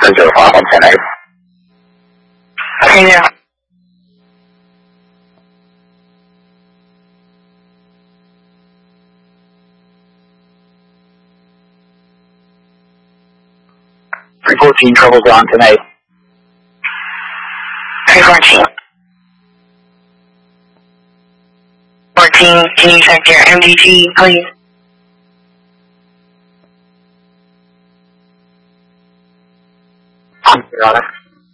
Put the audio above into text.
305-110-8. Okay, yeah. 314, trouble ground 10-8. 314. 14, can you check your MDT, please? Your Honor.